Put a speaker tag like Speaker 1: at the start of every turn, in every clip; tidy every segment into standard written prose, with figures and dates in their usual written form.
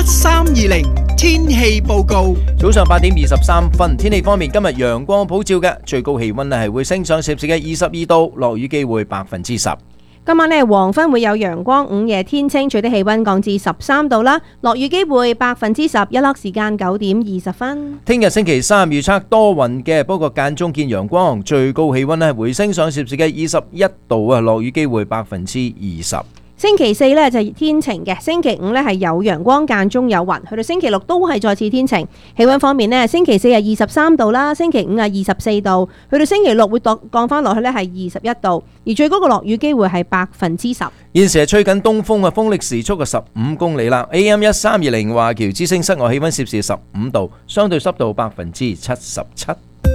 Speaker 1: 1320天氣報告。
Speaker 2: 早上8點23分，天氣方面，今日陽光普照嘅，最高氣溫係會升上攝氏嘅22度，落雨機會10%。
Speaker 3: 今晚黃昏會有陽光，午夜天清，最低氣溫降至13度啦，落雨機會10%，日落時間9點20分。
Speaker 2: 聽日星期三預測多雲嘅，不過間中見陽光，最高氣溫回升上攝氏嘅21度啊，落雨機會20%。
Speaker 3: 星期四呢就天晴嘅，星期五呢係有陽光間中有雲，去到星期六都係再次天晴。氣溫方面呢，星期四係23度啦，星期五係24度，去到星期六會降翻落去呢係21度，而最高嘅落雨機會係10%。
Speaker 2: 現時係吹緊東風啊，風力時速嘅15公里啦。AM 1320華僑之聲，室外氣溫攝氏15度，相對濕度77%。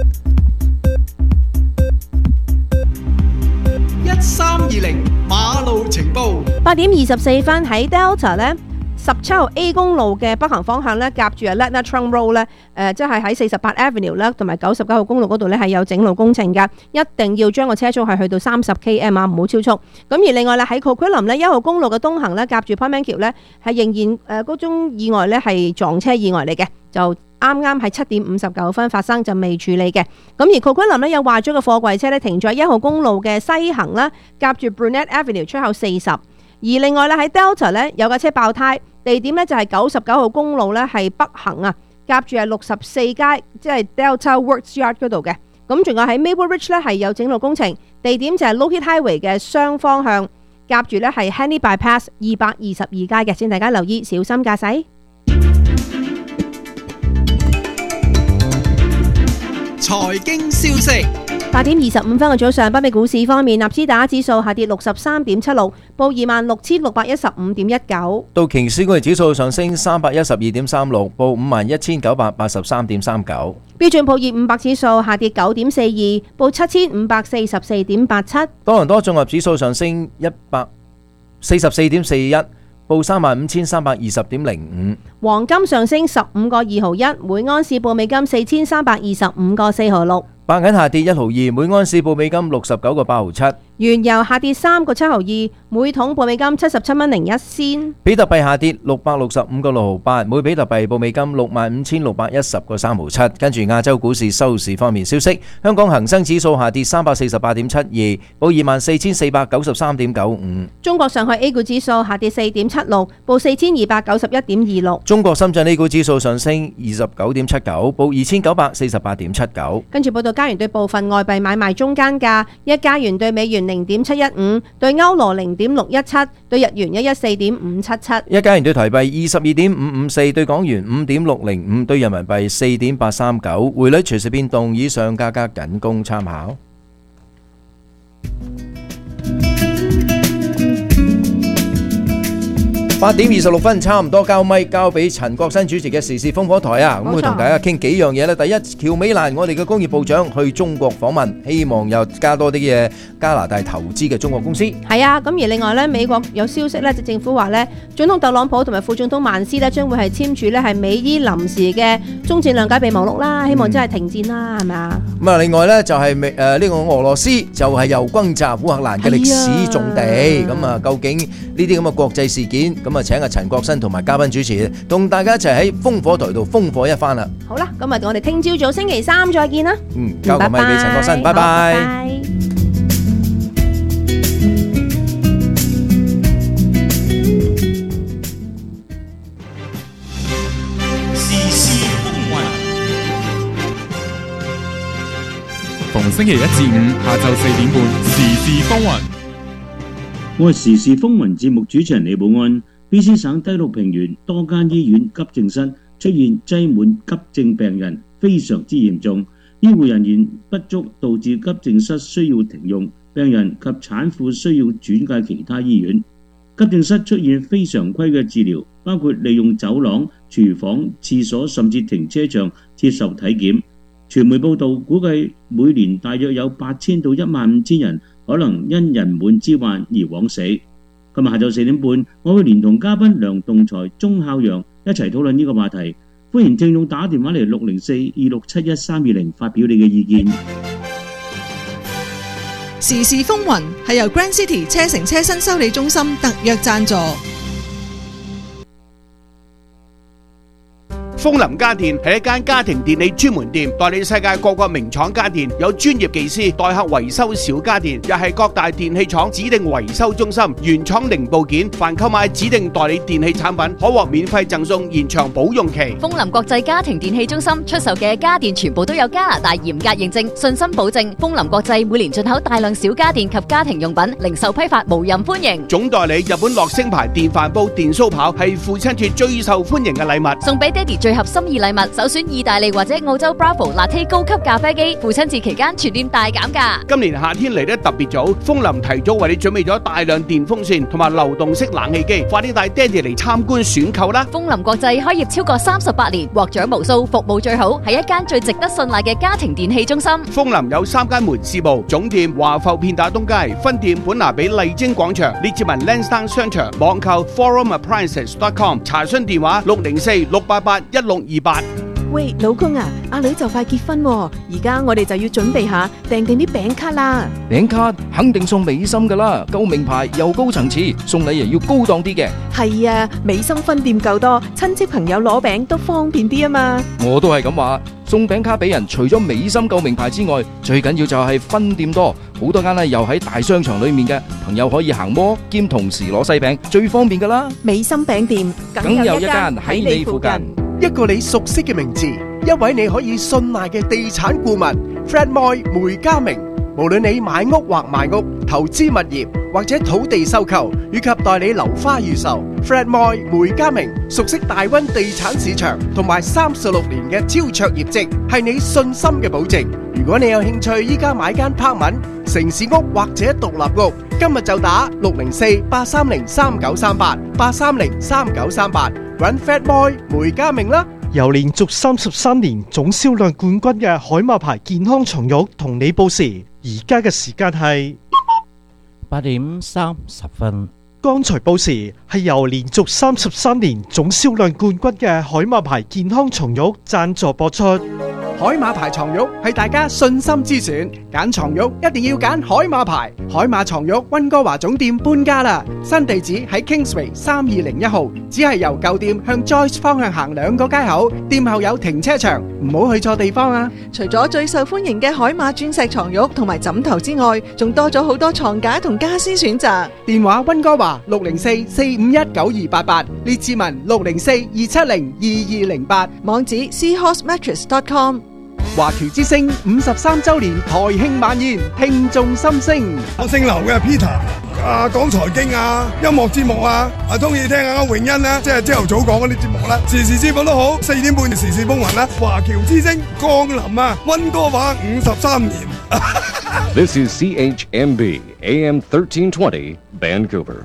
Speaker 1: 1320馬路情報。
Speaker 3: 8點24分喺 Delta 呢17號 A 公路嘅北行方向咧，夾住Latna Trung Road 咧，即係喺48 Avenue 啦，同埋99號公路嗰度咧係有整路工程噶，一定要將個車速係去到30 km 啊，唔好超速。咁而另外咧喺 Coquitlam 咧1號公路嘅東行咧，夾住 Parkman 橋咧係仍然嗰種意外咧係撞車意外嚟嘅，就啱啱喺7點59分發生，就未處理嘅。咁而 Coquitlam 咧有壞咗嘅貨櫃車咧停咗喺1號公路嘅西行啦，夾住 Brunette Avenue 出口40。而另外咧喺 Delta 咧有架車爆胎。地點咧就係99號公路咧係北行啊，夾住係64街，即係 Delta Works Yard 嗰度嘅。咁仲有喺 Maple Ridge 咧係有整路工程，地點就係 Lockheed Highway 嘅雙方向，夾住咧係 Henley Bypass 222街嘅，請大家留意，小心駕駛。
Speaker 1: 財經消息。
Speaker 3: 8點25分嘅早上，北美股市方面，納斯達克指數下跌63.76，報26,615.19。
Speaker 2: 道瓊斯工業指數上升312.36，報51,983.39。
Speaker 3: 標準普爾500指數下跌9.42，報7,544.87。
Speaker 2: 多倫多綜合指數上升144.41，報35,320.05。
Speaker 3: 黃金上升15個2毫1，每安士報美金4,325個4毫6。
Speaker 2: 白銀下跌1毫2，每安士報美金69個8毫7。
Speaker 3: 原油下跌3個7毫2，每桶報美金77蚊01仙。
Speaker 2: 比特幣下跌665個6毫8，每比特幣報美金65,610個3毫7。跟住亞洲股市收市方面消息，香港恒生指數下跌348.72，報24,493.95。
Speaker 3: 中國上海 A 股指數下跌4.76，報4,291.26。
Speaker 2: 中國深圳 A 股指數上升29.79，報2,948.79。
Speaker 3: 跟住報道加元對部分外幣買賣中間價：一加元對美元0.715，對歐羅0.617，對日元114.577。
Speaker 2: 一加元對台幣22.554，對港元5.605，對人民幣4.839。匯率隨時變動，以上價格僅供參考。8點26分，差唔多交咪交俾陳國新主持嘅時事風火台啊！咁會同大家傾幾樣嘢咧。第一，喬美蘭我哋嘅工業部長去中國訪問，希望又加多啲嘅加拿大投資嘅中國公司。
Speaker 3: 係啊，咁而另外咧，美國有消息咧，就政府話咧，總統特朗普同埋副總統曼斯咧，將會係簽署咧係美伊臨時嘅終戰諒解備忘錄啦，希望真係停戰啦，係咪啊？咁
Speaker 2: 啊，另外咧就係呢個俄羅斯就係又轟炸烏克蘭嘅歷史重地，咁啊，究竟呢啲咁嘅國際事件咁啊，請阿陳國新同埋嘉賓主持，同大家一齊喺風火台度風火一番啦。
Speaker 3: 好啦，咁啊，我哋聽朝早星期3再見啦。
Speaker 2: 交個咪俾陳國新，拜拜。
Speaker 4: 時事風雲，
Speaker 5: 逢星期1至5下晝4點半，時事風雲。
Speaker 6: 我係時事風雲節目主持人李寶安。BC 省低陸平原多間醫院急症室出現擠滿急症病人，非常之嚴重，醫護人員不足導致急症室需要停用，病人及產婦需要轉介其他醫院。急症室出現非常規嘅治療，包括利用走廊、廚房、廁所甚至停車場接受體檢。傳媒報道估計每年大約有8000到15000人可能因人滿之患而枉死。今日下晝4點半，我會連同嘉賓梁棟才、鐘孝陽一齊討論呢個話題。歡迎聽眾打電話嚟604-267-1320發表你嘅意見。
Speaker 7: 時事風雲係由 Grand City 車城車身修理中心特約贊助。
Speaker 8: 豐林家電係一間家庭電器專門店，代理世界各國名廠家電，有專業技師代客維修小家電，又係各大電器廠指定維修中心，原廠零部件，凡購買指定代理電器產品，可獲免費贈送延長保用期。
Speaker 9: 豐林國際家庭電器中心出售嘅家電全部都有加拿大嚴格認證，信心保證。豐林國際每年進口大量小家電及家庭用品，零售批發無任歡迎。
Speaker 8: 總代理日本樂聲牌電飯煲、電酥刨係父親節最受歡迎嘅禮物，
Speaker 9: 送俾爹哋最合心意禮物，首選意大利或者澳洲 Bravo Latte 高級咖啡機，父親節期間全店大減價。
Speaker 8: 今年夏天嚟得特別早，豐林提早為你準備咗大量電風扇同埋流動式冷氣機，快啲帶爹哋嚟參觀選購啦！
Speaker 9: 豐林國際開業超過38年，獲獎無數，服務最好，係一間最值得信賴嘅家庭電器中心。
Speaker 8: 豐林有3間門市部，總店華埠片打東街，分店本拿比麗晶廣場，列治文 Lansdowne 商場，網購 forumappliances.com， 查詢電話604-688-1628。
Speaker 10: 喂，老公啊，阿女就快結婚喎，而家我哋就要準備下訂定啲餅卡啦。
Speaker 2: 餅卡肯定送美心噶啦，夠名牌又高層次，送禮又要高檔啲嘅。
Speaker 10: 係啊，美心分店夠多，親戚朋友攞餅都方便啲啊嘛。
Speaker 2: 我都係咁話，送餅卡俾人，除咗美心夠名牌之外，最緊要就係分店多，好多間咧又喺大商場裏面嘅，朋友可以行摩兼同時攞西餅，最方便噶啦。
Speaker 10: 美心餅店
Speaker 2: 梗有一間喺你附近。
Speaker 1: 一個你熟悉嘅名字，一位你可以信賴嘅地產顧問 Fred Moy 梅家明。無論你買屋或賣屋、投資物業或者土地收購，以及代理樓花預售， Fred Moy 梅家明熟悉大溫地產市場同埋36年嘅超卓業績，係你信心嘅保證。如果你有興趣依家買間 apartment、城市屋或者獨立屋，今日就打604-830-3938 830-3938揾 Fred Moy 梅家明啦。
Speaker 11: 由連續33年總銷量冠軍嘅海馬牌健康床褥同你報時，而家嘅時間係
Speaker 12: 8點30分。
Speaker 11: 剛才報時係由連續33年總銷量冠軍嘅海馬牌健康床褥贊助播出。
Speaker 1: 海馬牌床褥係大家信心之選，揀床褥一定要揀海馬牌。海馬床褥溫哥華總店搬家啦，新地址喺 Kingsway 3201號，只係由舊店向 Joyce 方向行2個街口，店後有停車場，唔好去錯地方啊！
Speaker 7: 除咗最受歡迎嘅海馬鑽石床褥同埋枕頭之外，仲多咗好多床架同家私選擇。
Speaker 1: 電話溫哥華604-451-9288，列治文604-270-2208，
Speaker 7: 網址 seahorsemattress.com。
Speaker 1: 華僑之聲53周年台慶晚宴，聽眾心聲。
Speaker 13: 我姓劉嘅 Peter，講財經啊，音樂節目啊，中意聽下永恩啦，即係朝頭早講嗰啲節目啦，時時節目都好，4點半時事風雲啦，華僑之聲降臨啊，溫哥華53年。
Speaker 14: This is CHMB AM 1320 Vancouver。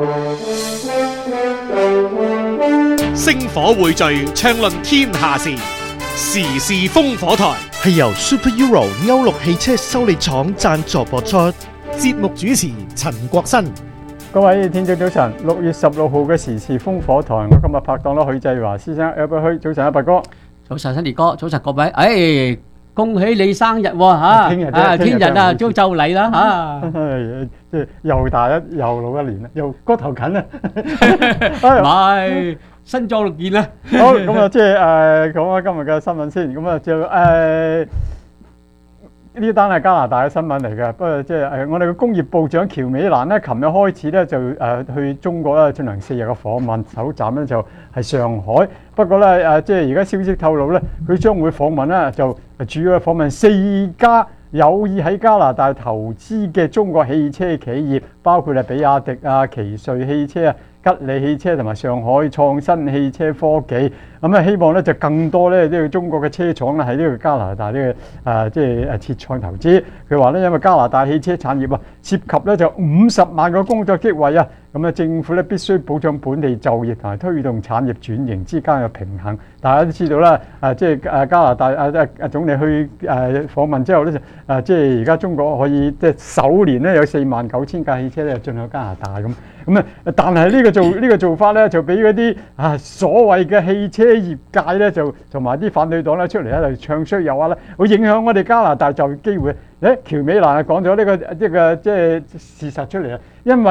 Speaker 15: 星火匯聚，暢論天下事，時事風火台
Speaker 11: 係由 Super Euro 歐陸汽車修理廠贊助播出。
Speaker 16: 節目主持陳國新。各位聽眾早晨，6月16號嘅時事風火台，我今日拍檔啦，許繼華先生 Albert 許，早晨伯哥。
Speaker 17: 早晨Sunny哥，早晨各位，恭喜你生日喎嚇！聽日啊，都就嚟啦嚇！
Speaker 16: 即係又大又老一年啦，又個頭近啦。
Speaker 17: 唔係新裝六件啦。
Speaker 16: 好咁啊，即係講下今日嘅新聞先。咁啊就呢單係加拿大嘅新聞嚟嘅，不過即係我哋嘅工業部長喬美蘭咧，琴日開始咧就去中國咧進行4日嘅訪問，首站咧就係上海。不過咧即係而家消息透露咧，佢將會訪問咧就主要係訪問4家有意喺加拿大投資嘅中國汽車企業，包括係比亞迪啊、奇瑞汽車啊、吉利汽車同埋上海創新汽車科技。咁啊，希望咧就更多咧呢個中國嘅車廠咧喺呢個加拿大呢個即係設廠投資。佢話咧，因為加拿大汽車產業啊涉及咧就50萬個工作職位啊，咁啊政府咧必須保障本地就業同埋推動產業轉型之間嘅平衡。大家都知道啦，即係加拿大總理去訪問之後咧即係而家中國可以即係首年咧有49,000架汽車咧進入加拿大咁。咁啊，但係呢個做法咧，就俾嗰啲所謂嘅汽車業界咧，就同埋啲反對黨咧出嚟咧嚟唱衰，又話咧會影響我哋加拿大就業機會。喬美蘭講咗呢個即係事實出嚟啦，因為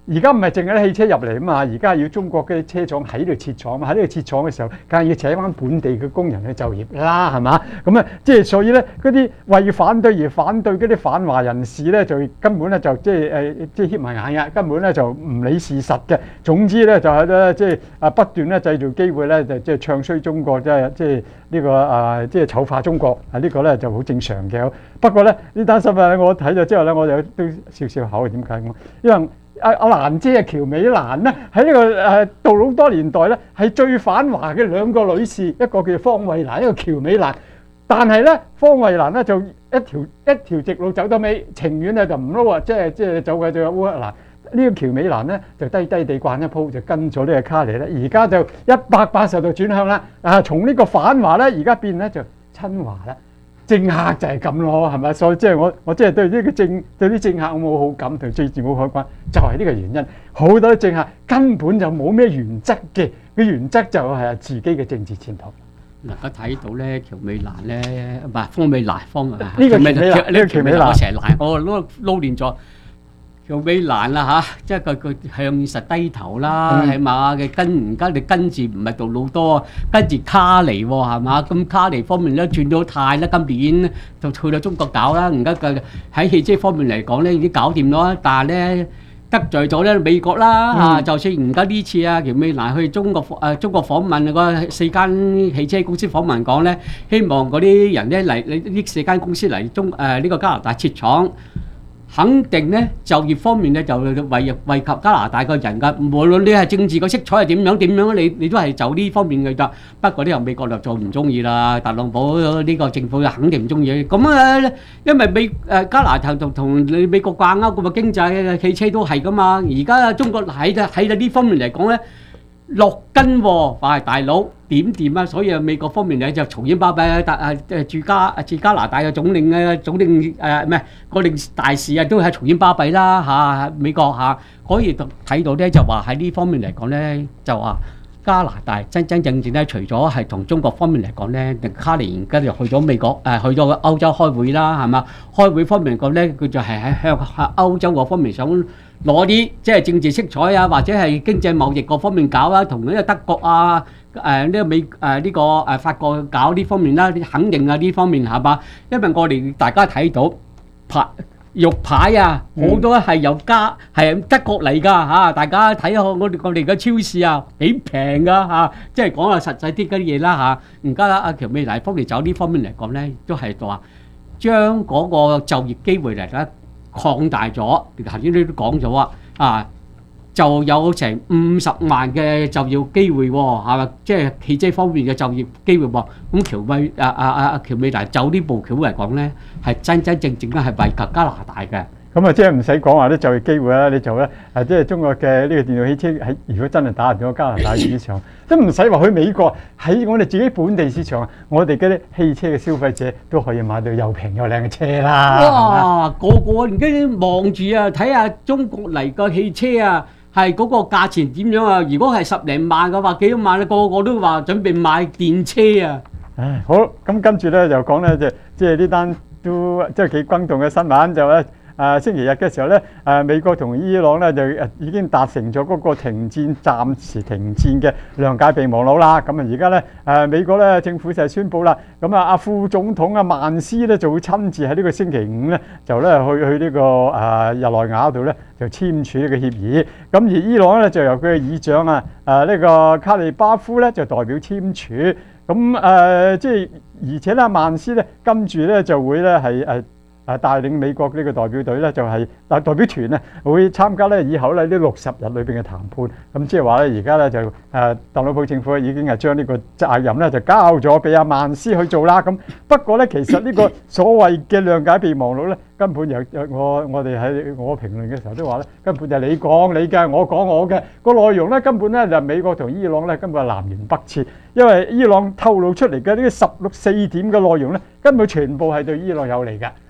Speaker 16: 而家唔係淨係啲汽車入嚟啊嘛，而家要中國嘅車廠喺度設廠嘛，喺呢度設廠嘅時候，梗係要請翻本地嘅工人去就業啦，係嘛？咁啊，即係所以咧，嗰啲為反對而反對嗰啲反華人士咧，就根本咧就即係瞌埋眼嘅，根本咧就唔理事實嘅。總之咧就係咧即係不斷咧製造機會咧，就即係唱衰中國，即係呢個即係醜化中國啊！呢個咧就好正常嘅。不過咧呢單新聞我睇咗之後咧，我就都笑笑口。點解咁？因為阿蘭姐喬美蘭咧喺呢個杜魯多年代咧係最反華嘅兩個女士，一個叫方慧蘭，一個喬美蘭。但係咧方慧蘭咧就一條直路走到尾，情願咧就唔撈啊，即係走嘅就有烏克蘭。呢個喬美蘭咧就低低地慣一鋪，就跟咗呢個卡尼咧，而家就180度轉向啦。從呢個反華咧，而家變咧就親華啦。政客就係咁咯，係咪？所以即係我即係對呢個對啲政客我冇好感，同政治冇好關，就係呢個原因。好多政客根本就冇咩原則嘅，個原則就係自己嘅政治前途。
Speaker 17: 嗱，我睇到咧，喬美蘭咧，唔係方美蘭，
Speaker 16: 呢個喬美蘭，
Speaker 17: 我成日賴，我撈亂咗。喬美蘭啦嚇，即係佢向現實低頭啦，起碼嘅而家你跟住唔係杜魯多，跟住卡尼喎，係嘛？咁卡尼方面咧轉到態啦，今年就去到中國搞啦。而家嘅喺汽車方面嚟講咧已經搞掂咗，但係咧得罪咗咧美國啦嚇。就算而家呢次啊，喬美蘭去中國訪問嗰4間汽車公司訪問講咧，希望嗰啲人咧嚟呢4間公司嚟呢個加拿大設廠。肯定咧就業方面咧就惠及加拿大嘅人㗎，無論你係政治個色彩係點樣，你都係走呢方面嘅㗎。不過呢個美國就唔中意啦，特朗普呢個政府肯定唔中意。咁啊，因為加拿大同你美國掛鈎，咁啊經濟汽車都係㗎嘛。而家中國喺呢方面嚟講咧，落根喎，大佬點掂啊？所以美國方面咧就重演巴閉駐加拿大嘅總領咩個領大使啊，都係重演巴閉啦嚇。美國嚇可以睇到咧，就話喺呢方面嚟講咧，就話加拿大真正咧，除咗係同中國方面嚟講咧，卡尼而家就去咗美國去咗歐洲開會啦，係嘛？開會方面嚟講咧，佢就係喺向歐洲嗰方面想攞啲即係政治色彩啊，或者係經濟貿易各方面搞啦，同呢個德國啊、呢個法國搞呢方面啦，肯定啊呢方面係嘛？因為我哋大家睇到肉牌啊，好多係係德國嚟㗎嚇，大家睇下我哋嘅超市啊幾平㗎嚇，即係講下實際啲嘅嘢啦嚇。而家阿喬美蘭方面走呢方面嚟講咧，都係話將嗰個就業機會嚟咧擴大咗。頭先你都講咗就有成50萬嘅就業機會喎，係嘛？即係汽車方面嘅就業機會喎。咁喬美蘭走呢步橋嚟講咧，係真正咧係惠及加拿大嘅。
Speaker 16: 咁啊，即係唔使講話啲就業機會啦，你做咧即係中國嘅呢個電動汽車喺如果真係打入咗加拿大市場，都唔使話去美國，喺我哋自己本地市場，我哋嗰啲汽車嘅消費者都可以買到又平又靚嘅車啦。
Speaker 17: 哇！個而家望住啊，睇下中國嚟個汽車啊！係嗰個價錢點樣啊？如果係10零萬嘅話，幾多萬咧？個個都話準備買電車啊！
Speaker 16: 唉，好，咁跟住咧就講咧，即係呢單都即係幾轟動嘅新聞，就咧星期日嘅時候咧，美國同伊朗咧就已經達成咗嗰個暫時停戰嘅諒解備忘錄啦。咁啊而家咧美國咧政府就係宣布啦，咁阿副總統曼斯咧就會親自喺呢個星期5咧就咧去呢個日內瓦度咧就簽署呢個協議。咁而伊朗咧就由佢嘅議長呢個卡利巴夫咧就代表簽署。咁即係而且咧曼斯咧跟住咧就會咧係帶領美國呢個代表隊咧就係代表團咧會參加咧以後咧呢60日裏邊嘅談判。咁即係話咧而家咧就特朗普政府已經係將呢個責任咧就交咗俾阿曼斯去做啦。咁不過咧其實呢個所謂嘅諒解備忘錄咧根本我哋喺我評論嘅時候都話咧根本就係你講你嘅，我講我嘅，個內容咧根本咧就美國同伊朗咧根本係南轅北轍，因為伊朗透露出嚟嘅呢個16.4點嘅內容咧根本全部係對伊朗有利嘅。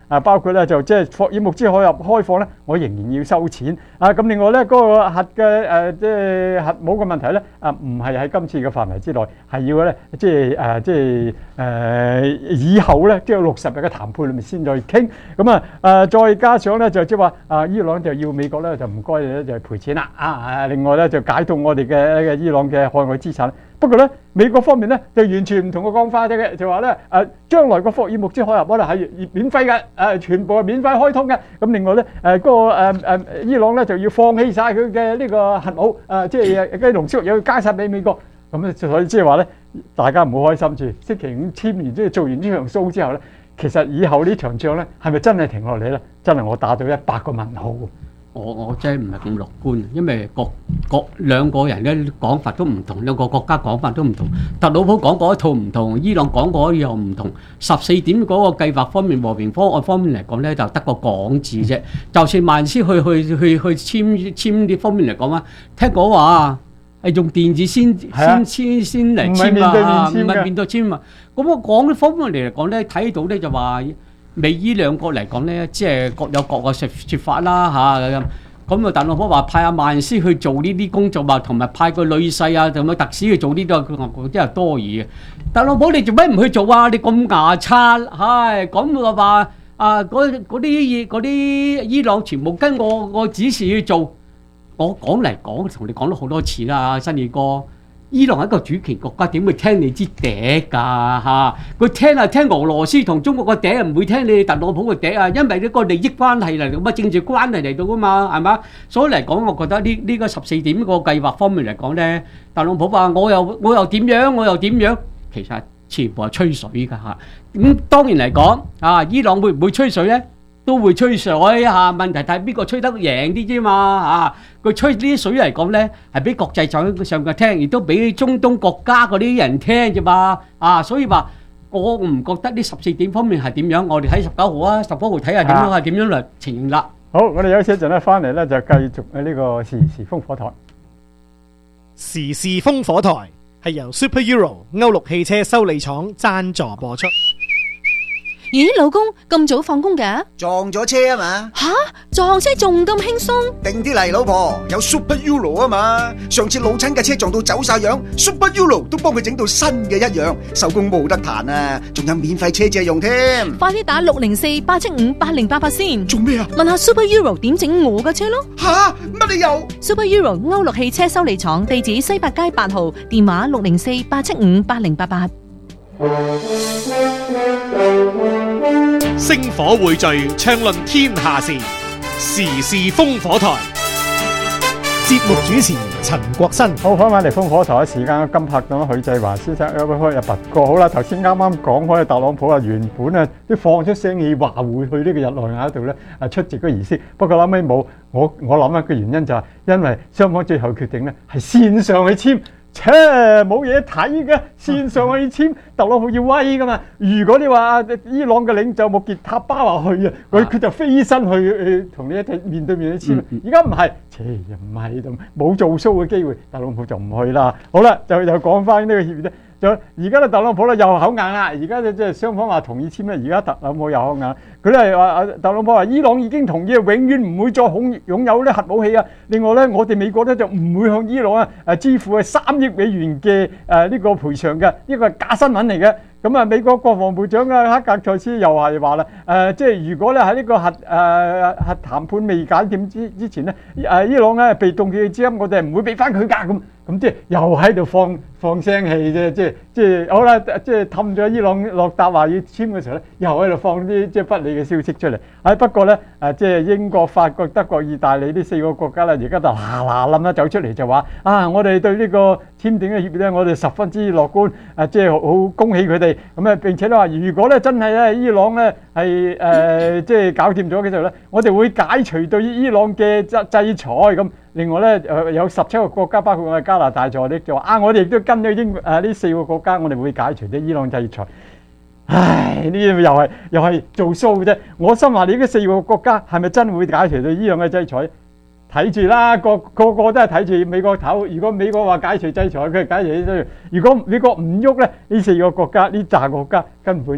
Speaker 16: 包括咧就即係霍爾木茲海峽開放咧，我仍然要收錢咁另外咧嗰個核嘅即係核武嘅問題咧唔係喺今次嘅範圍之內，係要咧即係以後咧即係60日嘅談判裏面先再傾。咁再加上咧就即係話伊朗就要美國咧就唔該咧就賠錢啦另外咧就解凍我哋嘅伊朗嘅海外資產。不過咧，美國方面咧就完全唔同嘅講法嘅，就話咧將來個霍爾木茲海峽可能係免費嘅，全部係免費開通嘅。咁另外咧伊朗咧就要放棄晒佢嘅呢個核武，即係嘅濃縮要加晒俾美國。咁咧所以即係話咧，大家唔好開心住。星期五簽完即係做完呢場 show 之後咧，其實以後呢場仗咧係咪真係停落嚟咧？真係我打到100個問號。
Speaker 17: 我真係唔係咁樂觀，因為各兩個人嘅講法都唔同，兩個國家講法都唔同。特朗普講嗰一套唔同，伊朗講嗰又唔同。14點嗰個計劃方面、和平方案方面嚟講咧，就得個講字啫。就算萬斯去簽呢方面嚟講啊，聽講話係用電子先嚟簽啊，唔係面對簽啊。咁我講呢方面嚟講咧，睇到咧就話。美伊兩國嚟講咧，即係各有各嘅説法啦嚇咁特朗普話派阿曼斯去做呢啲工作啊，同埋派個女婿啊，同埋特使去做呢啲，真係多餘嘅。特朗普你做咩唔去做啊？你咁牙刷，咁話嗰啲伊朗全部跟我指示去做，我講嚟講同你講咗好多次啦，新宇哥。伊朗係一個主權國家，點會聽你支笛㗎嚇？佢聽俄羅斯同中國個笛，唔會聽你特朗普個笛啊！因為呢個利益關係嚟到嘛，政治關係嚟到㗎嘛，係嘛？所以嚟講，我覺得呢個14點個計劃方面嚟講咧，特朗普話我又點樣，其實全部係吹水㗎嚇。咁當然嚟講伊朗會唔會吹水咧？都會吹水問題睇邊個吹得贏啲啫嘛佢吹呢啲水嚟講咧，係俾國際上嘅聽，亦都俾中東國家嗰啲人聽啫嘛所以話我唔覺得呢14點方面係點樣，我哋睇19號19號睇下點樣嚟呈現啦。
Speaker 16: 好，我哋休息一陣咧，翻嚟咧就繼續呢個時事風火台。
Speaker 15: 時事風火台係由 Super Euro 歐陸汽車修理廠贊助播出。
Speaker 10: 咦，老公咁早放工嘅？
Speaker 18: 撞咗車啊嘛！
Speaker 10: 吓，撞車仲咁輕鬆？
Speaker 18: 定啲嚟，老婆，有 Super Euro 啊嘛！上次老親嘅車撞到走晒樣 ，Super Euro 都幫佢整到新嘅一樣，手工冇得彈啊！仲有免費車借用添。
Speaker 10: 快啲打604-875-8088先。
Speaker 18: 做咩啊？
Speaker 10: 問下 Super Euro 點整我嘅車咯。
Speaker 18: 吓，乜理由
Speaker 10: ？Super Euro 歐陸汽車修理廠，地址西八街8號，電話604-875-8088。
Speaker 15: 星火匯聚，暢論天下事，時事風火台。節目主持陳國新。
Speaker 16: 好，翻返嚟風火台嘅時間，金拍檔許繼華先生有冇開入拔過？好啦，頭先啱啱講開特朗普原本咧都放出聲氣話會去呢個日內瓦度咧出席個儀式，不過後尾冇。我諗一個原因就係因為雙方最後決定咧係線上去簽。冇嘢睇嘅，線上去簽，特朗普要威噶嘛。如果你話伊朗嘅領袖穆傑塔巴話去啊，佢就飛身去同你一齊面對面去簽。而家唔係，又唔係度冇做 show 嘅機會，特朗普就唔去啦。好啦，就講翻呢個協議咧。而家咧特朗普咧又口硬啦，而家即係雙方話同意簽咧，而家特朗普又口硬。佢咧話特朗普話伊朗已經同意，永遠唔會再擁有呢核武器啊。另外咧，我哋美國咧就唔會向伊朗支付3億美元嘅呢個賠償嘅，呢個係假新聞嚟嘅。咁啊，美國國防部長克格塞斯又係話啦，即係如果咧喺呢個核談判未解掂之前咧，伊朗咧被凍結嘅資金，我哋係唔會俾翻佢㗎咁即係又喺度放聲氣啫，即係好啦，即係氹咗伊朗落達話要簽嘅時候咧，又喺度放啲即係不利嘅消息出嚟。不過咧即係英國、法國、德國、意大利呢4個國家咧，而家就嗱走出嚟就話我哋對呢個簽訂嘅協議咧，我哋十分之樂觀，即係好恭喜佢哋。咁並且都話，如果咧真係咧伊朗咧係即係搞掂咗嘅時候咧，我哋會解除對伊朗嘅制裁咁。另外咧有17個國家，包括我哋加拿大在內，就話我哋亦都跟咗呢4個國家，我哋會解除啲伊朗制裁。唉，呢啲又係做 show 啫。我心話你呢4個國家係咪真會解除對伊朗嘅制裁？睇住啦，個個都係睇住美國頭。如果美國話解除制裁，佢係解除；如果美國唔喐咧，呢4個國家呢紮國家根本又係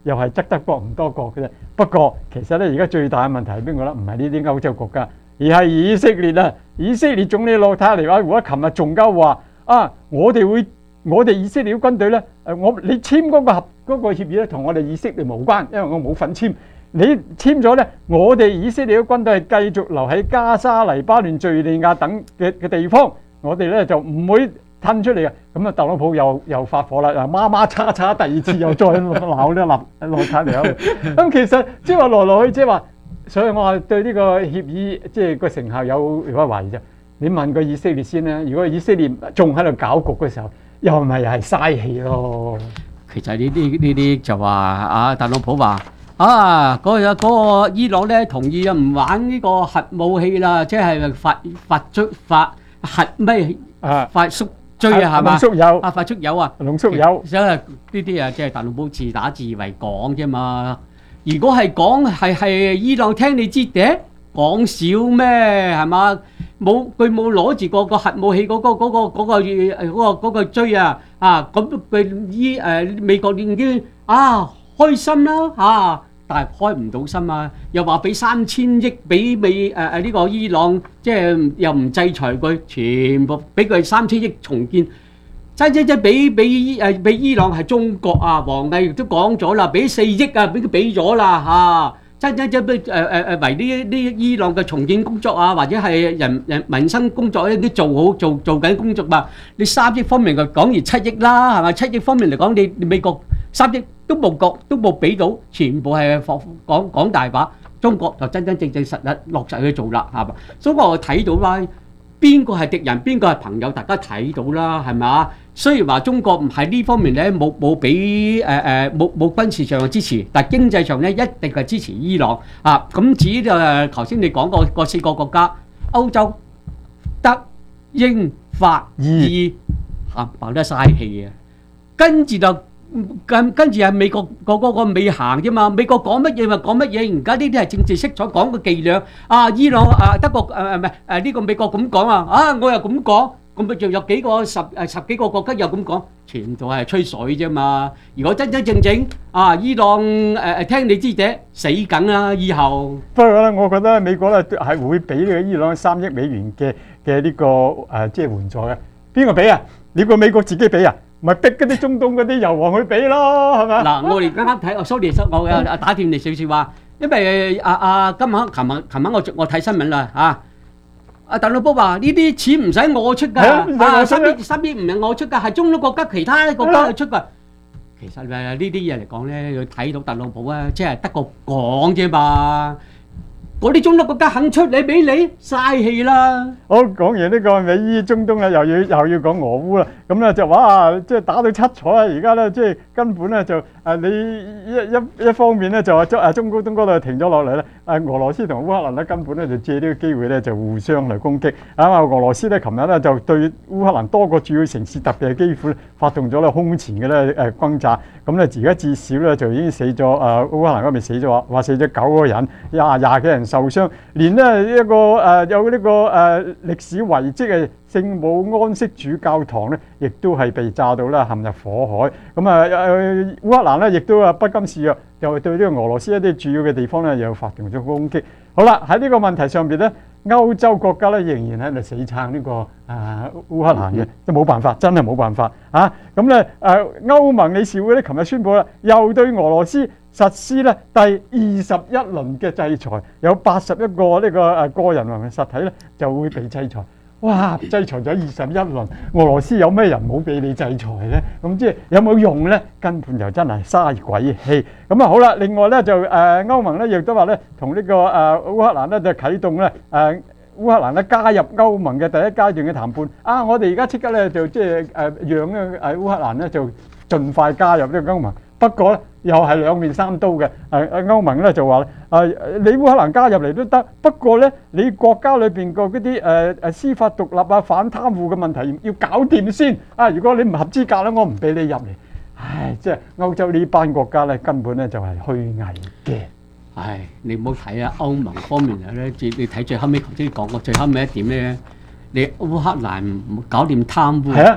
Speaker 16: 又係側得國唔多國嘅啫。不過其實咧，而家最大嘅問題係邊個咧？唔係呢啲歐洲國家，而係以色列啊！以色列總理內塔尼亞胡啊，琴日仲交話啊，我哋以色列軍隊咧，你簽嗰個協議咧，同我哋以色列無關，因為我冇份簽。你簽咗咧，我哋以色列嘅軍隊係繼續留喺加沙、黎巴嫩、敘利亞等嘅地方，我哋咧就唔會褪出嚟嘅。咁啊，特朗普又發火啦，媽媽叉叉，第二次又再鬧呢內塔尼亞。咁其實即係話來來去，即係話，所以我話對呢個協議即係個成效有懷疑啫。你問個以色列先啦，如果以色列仲喺度搞局嘅時候，又咪係嘥氣咯。
Speaker 17: 其實呢啲就話啊，特朗普話啊，嗰個伊朗咧同意啊唔玩呢個核武器啦，即係發核咩發縮追啊，係嘛？
Speaker 16: 濃縮鈾
Speaker 17: 啊，發縮鈾啊，
Speaker 16: 濃縮鈾。
Speaker 17: 所以呢啲啊，即係特朗普自打自為講啫嘛。如果係講係伊朗聽你知嘅，講少咩係嘛？佢冇攞住個核武器嗰個追啊！咁佢美國已經開心啦嚇，但係開唔到心啊！又話俾3000億俾呢個伊朗，即係又唔制裁佢，全部俾佢3000億重建。真俾伊朗係中國啊！王毅亦都講咗啦，俾4億啊，俾佢俾咗啦嚇。為呢伊朗嘅重建工作啊，或者係人民生工作咧，都做緊工作嘛。你3億方面就講完7億啦，係咪？7億方面嚟講，你美國3億都冇俾到，全部係講大話。中國就真正實落實去做啦，係嘛？所以我睇到啦，邊個係敵人，邊個係朋友，大家睇到啦，係咪啊？雖然話中國唔喺呢方面咧冇俾冇軍事上嘅支持，但係經濟上咧一定係支持伊朗啊！咁至於頭先你講過4個國家，歐洲、德、英、法、意冚唪唥嘥氣啊！跟住係美國個未行啫嘛，美國講乜嘢咪講乜嘢，而家呢啲係政治色彩講嘅伎倆啊！伊朗德國呢個美國咁講啊，我又咁講。咁咪仲有十幾個國家又咁講，全部係吹水啫嘛！如果真正伊朗聽你知者死梗啦，以後。
Speaker 16: 不過咧，我覺得美國咧係會俾呢個伊朗3億美元嘅呢個即係援助嘅。邊個俾啊？你個美國自己俾啊？咪逼嗰啲中東嗰啲油王去俾咯，係咪？
Speaker 17: 嗱，我哋啱啱睇，sorry，我打斷你少少話，因為琴晚我睇新聞啦嚇。特朗普話：呢啲錢唔使我出㗎，3億唔係我出㗎，係中東國家其他國家去出㗎。其實呢啲嘢嚟講咧，要睇到特朗普啊，即係得個講啫嘛。嗰啲中東國家肯出你俾你，嘥氣啦！
Speaker 16: 好，講完呢個美伊中東咧，又要講俄烏啦。咁咧就哇，即係打到七彩啊！而家咧即係根本咧就你一方面咧就話中東嗰度停咗落嚟咧，俄羅斯同烏克蘭咧根本咧就借呢個機會咧就互相嚟攻擊。俄羅斯咧琴日咧就對烏克蘭多個主要城市，特別係基輔咧發動咗咧空前嘅咧轟炸。咁咧而家至少咧就已經死咗烏克蘭嗰邊死咗話死咗9個人，廿幾人受傷，連咧一個有呢個歷史遺跡嘅聖母安息主教堂咧，亦都係被炸到咧陷入火海。咁烏克蘭咧亦都不甘示弱，又對呢個俄羅斯一啲主要嘅地方咧又發動咗攻擊。好啦，喺呢個問題上邊咧，歐洲國家咧仍然喺度死撐呢個烏克蘭嘅，都冇辦法，真係冇辦法啊！咁咧歐盟理事會咧琴日宣布啦，又對俄羅斯實施咧第21輪嘅制裁，有81個呢個個人同埋實體咧就會被制裁。哇！制裁咗21輪，俄羅斯有咩人冇俾你制裁咧？咁即係有冇用咧？根本就真係嘥鬼氣。咁啊好啦，另外咧就歐盟咧亦都話咧同呢個烏克蘭咧就啟動咧烏克蘭咧加入歐盟嘅第一階段嘅談判。我哋而家即刻咧就即係讓咧烏克蘭咧就盡快加入呢個歐盟。不過咧又係兩面三刀嘅。歐盟咧就話你烏克蘭加入嚟都得，不過咧你國家裏邊個嗰啲司法獨立啊、反貪污嘅問題要搞掂先。如果你唔合資格咧，我唔俾你入嚟。即係歐洲呢班國家咧根本咧就係虛偽嘅。
Speaker 17: 你唔好睇啊，歐盟方面咧，你睇最後尾頭先講過最後尾一點咧，你烏克蘭唔搞掂貪污。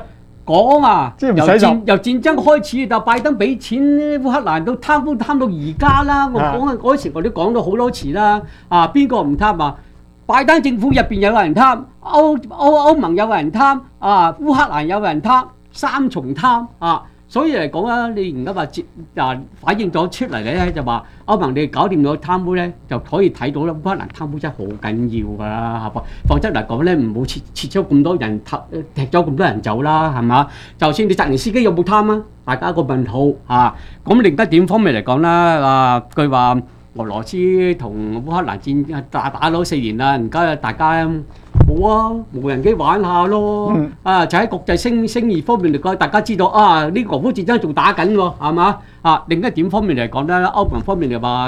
Speaker 17: 講啊，
Speaker 16: 即係唔使諗
Speaker 17: 由戰爭開始就拜登俾錢烏克蘭到貪污貪到而家啦。我講啊嗰時我都講咗好多次啦。啊，邊個唔貪啊？拜登政府入邊有人貪，歐盟有人貪，啊烏克蘭有人貪，三重貪啊！所以嚟講啦，你而家反映咗出嚟咧，就話歐盟你搞掂咗貪污咧，就可以睇到啦。烏克蘭貪污真係好緊要㗎啦，係噃。否則嚟講咧，唔好撤咗咁多人踢咗咁多人走啦，係嘛？就算你澤連斯基有冇貪啊？大家個問號嚇。咁另一點方面嚟講啦，據話俄羅斯同烏克蘭戰打咗4年啦，而家大家冇啊，無人機玩下咯。就喺國際聲譽方面嚟講，大家知道啊，呢個俄烏戰爭仲打緊喎，係嘛？另一點方面嚟講咧，歐盟方面就話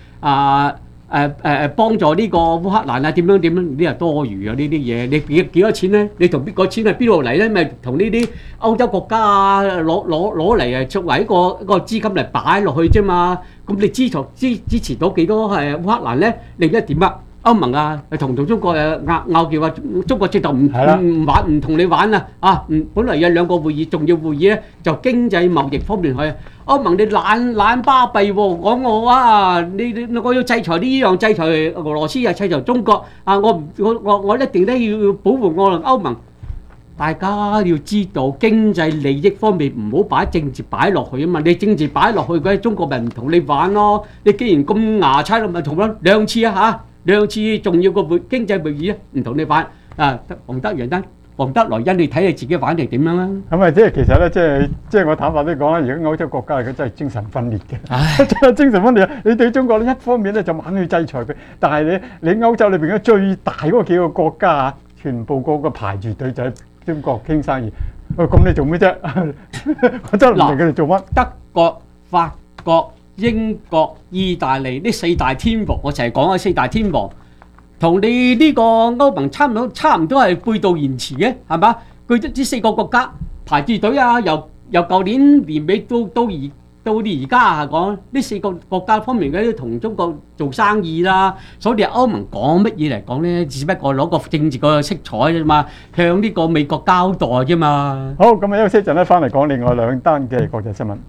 Speaker 17: 幫助呢個烏克蘭啊，點樣呢啲係多餘啊！呢啲嘢你俾幾多錢咧？你同邊個錢係邊度嚟咧？咪同呢啲歐洲國家啊攞嚟作為一個資金嚟擺落去啫嘛。咁你支持到幾多係烏克蘭咧？另一點啊，歐盟啊同中國拗撬啊，中國直頭唔玩唔同你玩啊！本來有2個會議，重要會議咧就經濟貿易方面去。歐盟你懶巴閉喎，講我啊，我要制裁呢樣，制裁俄羅斯又制裁中國啊！我一定都要保護我哋歐盟。大家要知道經濟利益方面唔好把政治擺落去啊嘛！你政治擺落去嗰啲中國咪唔同你玩咯。你既然咁牙差，咪同咗2次啊嚇，2次重要個經濟會議啊，唔同你玩啊！黃德萊恩，你睇你自己玩定點樣啦？
Speaker 16: 咁啊，即係其實咧，即係我坦白啲講啦，而家歐洲國家佢真係精神分裂嘅，真係精神分裂。你對中國呢一方面咧就猛去制裁佢，但係你歐洲裏邊嘅最大嗰幾個國家啊，全部個個排住隊就喺中國傾生意。咁你做咩啫？我真係唔明佢哋做乜。
Speaker 17: 德國、法國、英國、意大利呢4大天王，我成日講嘅4大天王。同你呢個歐盟差唔多係背道而馳嘅，係嘛？佢呢4個國家排住隊啊，由舊年年尾到而家講呢4個國家方面嘅同中國做生意啦，所以歐盟講乜嘢嚟講咧，只不過攞個政治個色彩啫嘛，向呢個美國交代啫嘛。
Speaker 16: 好，咁啊休息一陣咧，翻嚟講另外2單嘅國際新聞。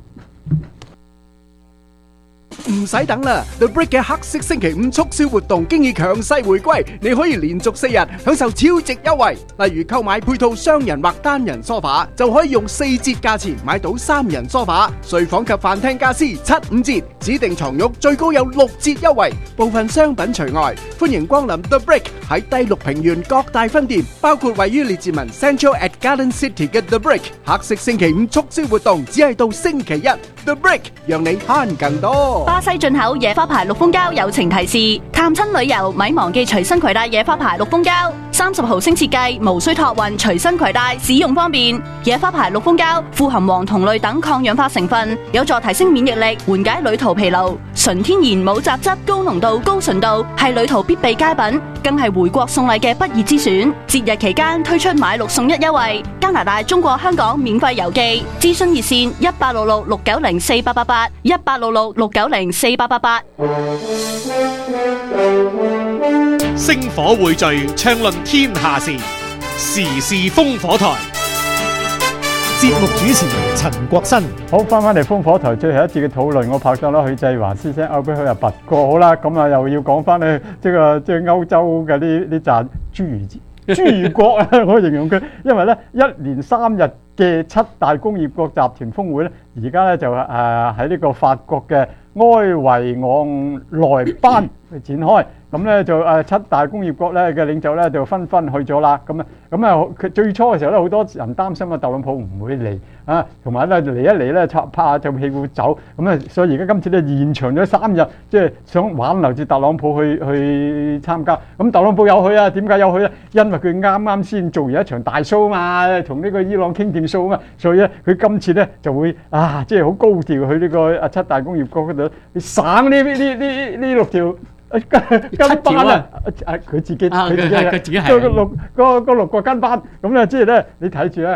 Speaker 1: 唔使等啦 ，The Brick 嘅黑色星期5促銷活動經已強勢回歸，你可以連續4日享受超值優惠。例如購買配套雙人或單人梳化，就可以用4折價錢買到3人梳化。睡房及飯廳家私7-5折，指定床褥最高有6折優惠，部分商品除外。歡迎光臨 The Brick 喺第6平原各大分店，包括位於列治文 Central at Garden City 嘅 The Brick。黑色星期5促銷活動只係到星期一 ，The Brick 讓你慳更多。
Speaker 19: 巴西進口野花牌綠蜂膠友情提示：探親旅遊咪忘記隨身攜帶野花牌綠蜂膠，30毫升設計，無需託運，隨身攜帶，使用方便。野花牌綠蜂膠富含黃酮類等抗氧化成分，有助提升免疫力，緩解旅途疲勞。純天然冇雜質，高濃度、高純度，係旅途必備佳品，更係回國送禮嘅不二之選。節日期間推出買6送1優惠，加拿大、中國香港免費郵寄。諮詢熱線1866-690-4888，1866-690-4888。
Speaker 15: 星火匯聚，暢論天下事，時事烽火台。節目主持陳國新。
Speaker 16: 好，翻嚟烽火台最後一節嘅討論，我拍檔啦許濟華先生歐俾佢又拔過好啦，咁啊又要講翻咧即係歐洲嘅呢紮豬國啊，我形容佢，因為咧1連3日嘅7大工業國集團峰會咧，而家咧就喺呢個法國嘅埃維昂萊班去展開。咁咧就7大工業國咧嘅領袖咧就紛紛去咗啦。咁佢最初嘅時候咧，好多人擔心特朗普唔會嚟啊，同埋咧嚟一嚟咧拍下就屁股走。所以而家今次咧延長咗3日，即係想挽留住特朗普去參加。咁特朗普有去啊？點解有去咧？因為佢啱啱先做完一場大 show 嘛，同呢個伊朗傾掂數啊嘛。所以咧佢今次咧就會即係好高調去呢個7大工業國嗰度省呢6條。跟班啊！佢自己係個6個跟班咁咧，即係咧你睇住咧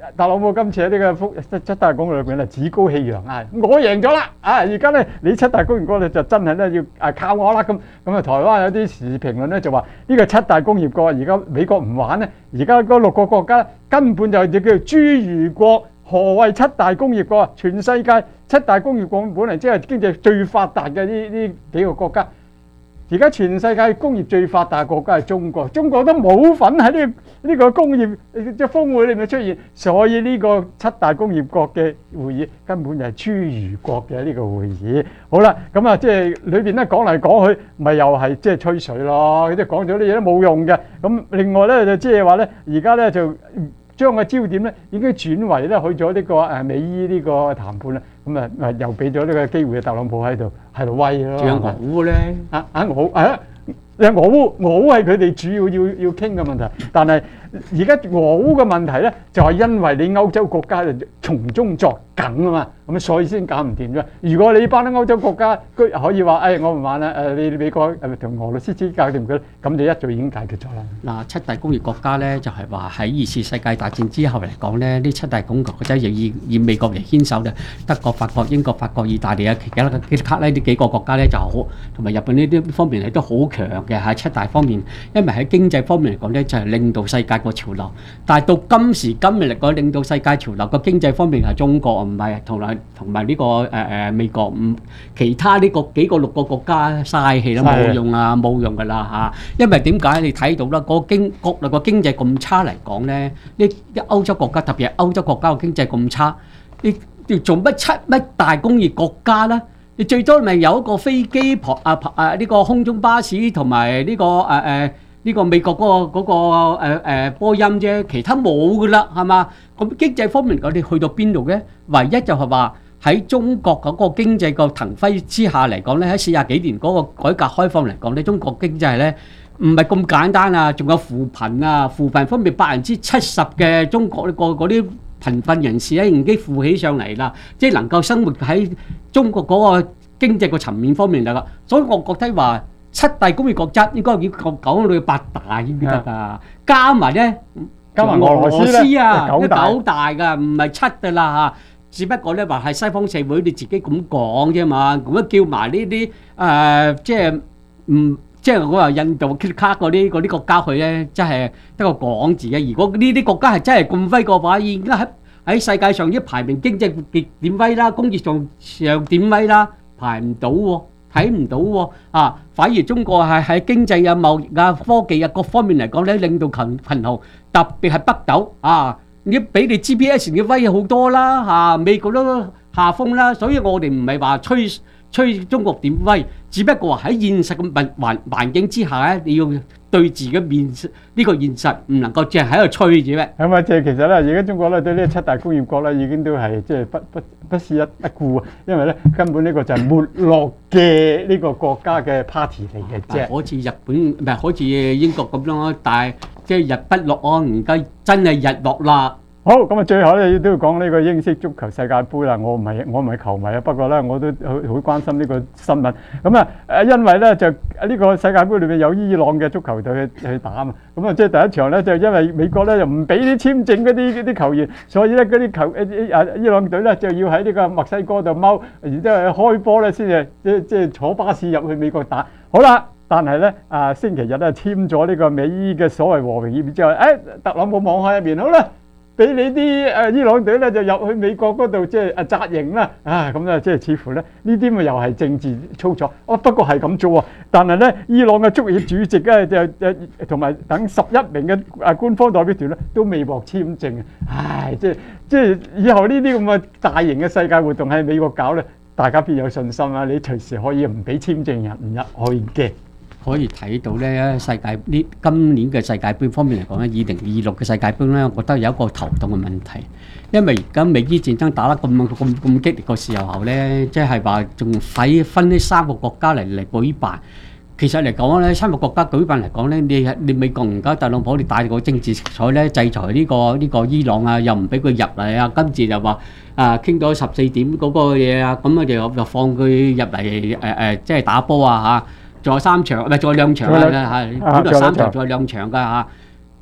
Speaker 16: 特朗普今次喺呢個七大工業裏邊咧，趾高氣揚啊！我贏咗啦！啊，而家咧你七大工業國咧就真係咧要靠我啦咁。咁啊，台灣有啲時事評論咧就話呢個七大工業國而家美國唔玩咧，而家嗰6個國家根本就叫做侏儒國。何謂七大工業國啊？全世界七大工業國本嚟即係經濟最發達嘅呢幾個國家。而家全世界工業最發達嘅國家係中國，中國都冇份喺呢個工業即係峰會裏面出現，所以呢個七大工業國嘅會議根本就係侏儒國嘅呢個會議。好啦，咁啊即係裏邊咧講嚟講去，咪又係即係吹水咯，即係講咗啲嘢都冇用嘅。咁另外咧就即係話咧，而家咧就將個焦點咧已經轉為咧去咗呢個美伊呢個談判啦。咁啊又俾咗呢個機會特朗普喺度威咯。
Speaker 17: 仲有俄烏咧？
Speaker 16: 俄烏係佢哋主要傾嘅問題，但係而家俄烏嘅問題咧，就係因為你歐洲國家就從中作梗啊嘛，咁所以先搞唔掂啫。如果你班歐洲國家可以話，我唔玩啦，你美國同俄羅斯自己搞掂佢，咁就一早已經解決咗啦。
Speaker 17: 嗱，七大工業國家咧，就係話喺2次世界大戰之後嚟講咧，呢七大工業國家就以美國嚟牽手嘅，德國、法國、英國、法國、意大利啊，其他呢幾個國家咧就好，同埋日本呢啲方面係都好強嘅喺七大方面，因為喺經濟方面嚟講咧，就係領導世界個潮流。但係到今時今日嚟講，領導世界潮流個經濟方面係中國，唔係同埋呢個美國，唔其他呢個幾個6個國家嘥氣啦，冇用啊，冇用噶啦嚇。因為點解你睇到啦？國內個經濟咁差嚟講咧，呢歐洲國家特別係歐洲國家個經濟咁差，你做乜大工業國家啦？你最多咪有一個飛機呢個空中巴士同埋呢個美國嗰個波音啫，其他冇噶啦，係嘛？咁經濟方面我哋去到邊度嘅？唯一就係話喺中國嗰個經濟個騰飛之下嚟講咧，喺40幾年嗰個改革開放嚟講咧，中國經濟咧唔係咁簡單啊，仲有扶貧啊，扶貧方面70%嘅中國嗰啲貧困人士咧已經富起上嚟啦，即係能夠生活喺中國嗰個經濟個層面方面嚟噶，所以我覺得話七大工業國家應該要講到8大先得㗎，加埋俄羅斯啊，都9大㗎，唔係7㗎啦嚇。只不過咧話係西方社會你自己咁講啫嘛，咁叫埋呢啲即係我話印度、卡嗰啲國家去咧，真係得個講字嘅。如果呢啲國家係真係咁威嘅話，已經喺世界上一排名經濟點威啦，工業上點威啦，排唔到喎，睇唔到喎啊！反而中國係喺經濟啊、貿易啊、科技啊各方面嚟講咧，領導群雄，特別係北斗啊，你比你 GPS 嘅威好多啦嚇，美國都下風啦，所以我哋唔係話吹中國點威，只不過話喺現實嘅環境之下咧，你要對自己呢個現實唔能夠淨係喺度吹住咩？
Speaker 16: 咁啊，即係其實咧，而家中國咧對呢七大工業國咧已經都係即係不屑一顧啊，因為咧根本呢個就係沒落嘅呢個國家嘅 party 嚟嘅啫。
Speaker 17: 好似日本唔係好似英國咁咯，但係即係日不落安，而家真係日落啦。
Speaker 16: 好，咁啊，最後咧都要講呢個英式足球世界盃啦。我唔係球迷啊，不過咧我都好關心呢個新聞。咁啊，因為咧就呢個世界盃裏面有伊朗嘅足球隊去打啊嘛。咁啊，即係第一場咧就因為美國咧就唔俾啲簽證嗰啲球員，所以咧嗰啲伊朗隊咧就要喺呢個墨西哥度踎，然之後開波咧先至即係坐巴士入去美國打。好啦。但係咧，星期日咧簽咗呢個美伊嘅所謂和平協議之後，特朗普網開一面，好啦，俾你啲伊朗隊咧就入去美國嗰度即係紮營啦，咁咧即係似乎咧呢啲咪又係政治操作，不過係咁做喎。但係咧，伊朗嘅足協主席咧就同埋等11名嘅官方代表團咧都未獲簽證，即係以後呢啲咁嘅大型嘅世界活動喺美國搞咧，大家邊有信心啊？你隨時可以唔俾簽證人唔入去嘅。
Speaker 17: 可以睇到咧，今年嘅世界盃方面嚟講咧，2026嘅世界盃咧，我覺得有一個頭痛嘅問題，因為而家美伊戰爭打得咁激烈嘅時候咧，即係話仲分呢3個國家嚟舉辦。其實嚟講咧，3個國家舉辦嚟講咧，你美國而家特朗普你帶個政治色彩咧，制裁呢個伊朗啊，又唔俾佢入嚟啊，今次就話傾到14點嗰個嘢啊，咁啊就放佢入嚟即係打波啊嚇。仲有3場，唔係仲有2場啦嚇，本來3場仲有2場㗎嚇。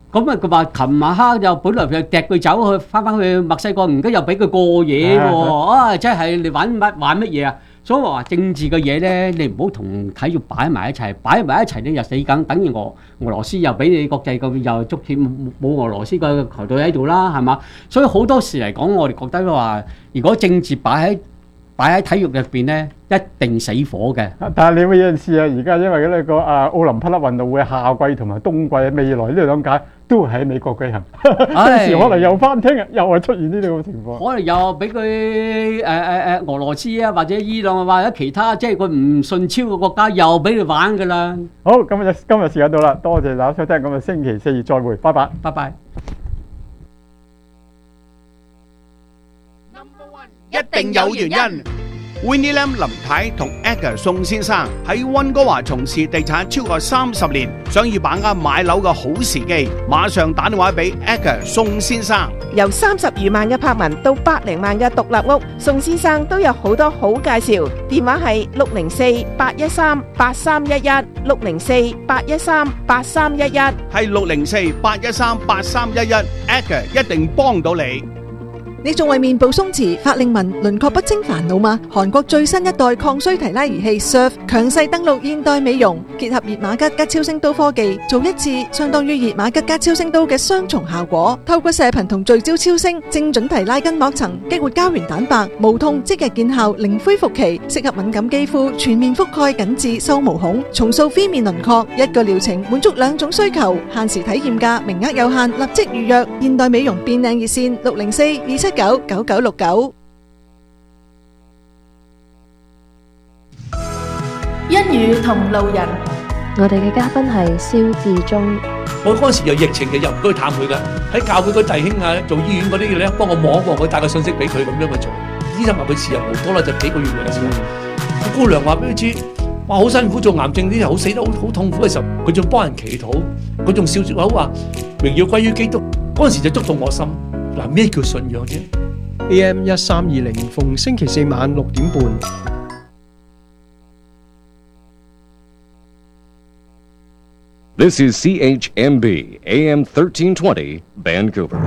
Speaker 17: 咁啊，佢話琴晚黑就本來就掟佢走去翻去墨西哥，而家又俾佢過夜喎，啊！真係你玩乜嘢啊？所以話政治嘅嘢咧，你唔好同體育擺埋一齊，擺埋一齊你又死梗，等於俄羅斯又俾你國際咁又足協冇俄羅斯個球隊喺度啦，係嘛？所以好多時嚟講，我哋覺得話，如果政治擺喺體育入邊咧，一定死火嘅。
Speaker 16: 但係你會有陣時啊，而家因為呢個奧林匹克運動會夏季同埋冬季未來呢兩屆都喺美國舉行，到時可能又翻聽日又係出現呢個情況。
Speaker 17: 可能又俾佢俄羅斯啊，或者伊朗啊，或者其他即係佢唔順超嘅國家，又俾佢玩㗎啦。
Speaker 16: 好，今日時間到啦，多謝大家收聽，咁啊星期四再會，拜拜，
Speaker 17: 拜拜。
Speaker 8: 一定有原因。Winnie Lam 林太同 Edgar 宋先生喺溫哥華從事地產超過30年，想要把握買樓嘅好時機，馬上打電話俾 Edgar 宋先生。
Speaker 20: 由30餘萬嘅柏文到百零萬嘅獨立屋，宋先生都有好多好介紹。電話係604-813-8311 604-813-8311，
Speaker 8: 係604-813-8311 Edgar 一定幫到你。
Speaker 7: 你仲為面部鬆弛、法令紋、輪廓不清煩惱嗎？韓國最新一代抗衰提拉儀器 Surf 強勢登陸現代美容，結合熱瑪吉加超聲刀科技，做一次相當於熱瑪吉加超聲刀嘅雙重效果。透過射頻同聚焦超聲，精準提拉筋膜層，激活膠原蛋白，無痛即日見效，零恢復期，適合敏感肌膚，全面覆蓋緊致收毛孔，重塑 V 面輪廓。一個療程滿足兩種需求，限時體驗價，名額有限，立即預約。現代美容變靚熱線604-279-9969。
Speaker 19: 一語同路人，
Speaker 21: 我哋嘅嘉賓係蕭志忠。
Speaker 22: 我嗰陣時有疫情嘅，又唔該探佢噶。喺教會嗰弟兄啊，做醫院嗰啲嘅咧，幫我望一望佢，帶個信息俾佢咁樣去做。醫生話佢時日無多啦，就幾個月嘅時候。個姑娘話俾佢知，哇好辛苦做癌症啲人，好死得好痛苦嘅時候，佢仲幫人祈禱，佢仲笑住口話榮耀歸於基督。嗰陣時就觸動我心。嗱，咩叫信仰啫
Speaker 1: ？AM 1320逢星期四晚6點半。
Speaker 14: This is CHMB AM 1320 Vancouver。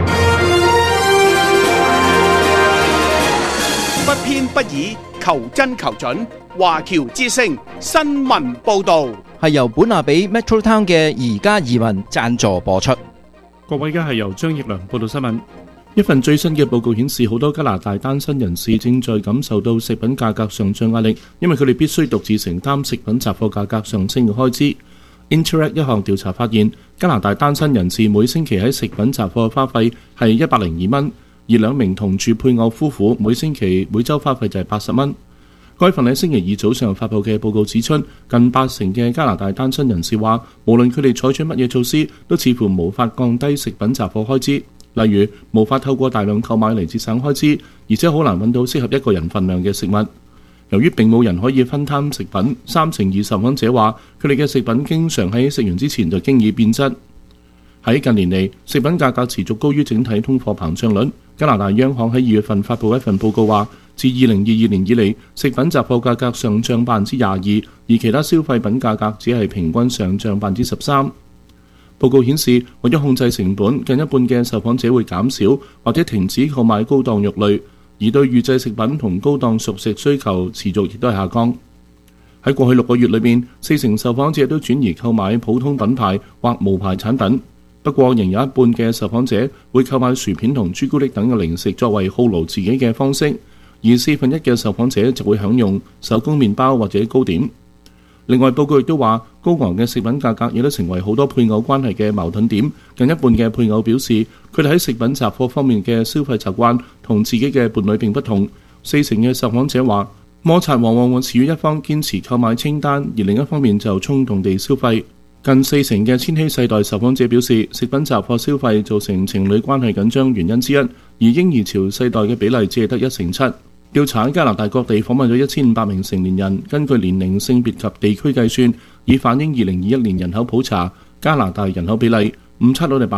Speaker 8: 不偏不倚，求真求準。華僑之聲新聞報導
Speaker 2: 係由本亞比 Metro Town 嘅宜家移民贊助播出。
Speaker 23: 各位，而家係由張奕良報道新聞。一份最新嘅報告顯示，好多加拿大單身人士正在感受到食品價格上漲壓力，因為佢哋必須獨自承擔食品雜貨價格上升嘅開支。Interact 一項調查發現，加拿大單身人士每星期喺食品雜貨花費係102蚊，而兩名同住配偶夫婦每星期每週花費就係80蚊。該份喺星期二早上發布嘅報告指出，近80%嘅加拿大單身人士話，無論佢哋採取乜嘢措施，都似乎無法降低食品雜貨開支。例如，無法透過大量購買嚟節省開支，而且好難揾到適合一個人份量嘅食物。由於並冇人可以分攤食品，32%受訪者話，佢哋嘅食品經常喺食完之前就經已變質。喺近年嚟，食品價格持續高於整體通貨膨脹率。加拿大央行喺2月份發布一份報告話，自2022年以嚟，食品雜貨價格上漲22%，而其他消費品價格只係平均上漲13%。報告顯示，為咗控制成本，近一半嘅受訪者會減少或者停止購買高檔肉類，而對預製食品同高檔熟食需求持續亦都係下降。喺過去6個月裏面，40%受訪者都轉移購買普通品牌或無牌產品。不過，仍有一半嘅受訪者會購買薯片同朱古力等嘅零食作為犒勞自己嘅方式，而1/4嘅受訪者就會享用手工麵包或者糕點。另外，報告亦都話，高昂嘅食品價格亦都成為好多配偶關係嘅矛盾點。近一半嘅配偶表示，佢哋喺食品雜貨方面嘅消費習慣同自己嘅伴侶並不同。40%嘅受訪者話，摩擦往往會始於一方堅持購買清單，而另一方面就衝動地消費。近40%嘅千禧世代受訪者表示，食品雜貨消費造成情侶關係緊張原因之一，而嬰兒潮世代嘅比例只係得1/7。調查喺加拿大各地訪問咗1500名成年人，根據年齡、性別及地區計算，以反映2021年人口普查加拿大人口比例，誤差率係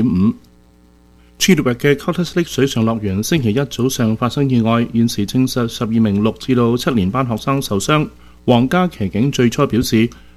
Speaker 23: 2.5%。Chilliwack 嘅 Cottage Lake 水上樂園星期一早上發生意外，現時證實12名6至7年班學生受傷。皇家騎警最初表示，